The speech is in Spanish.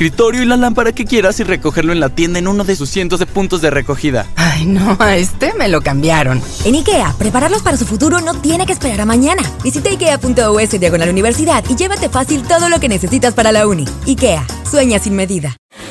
escritorio y la lámpara que quieras y recogerlo en la tienda en uno de sus cientos de puntos de recogida. Ay, no, a este me lo cambiaron. En IKEA, prepararlos para su futuro no tiene que esperar a mañana. Visita ikea.us/universidad y llévate fácil todo lo que necesitas para la uni. IKEA, sueña sin medida.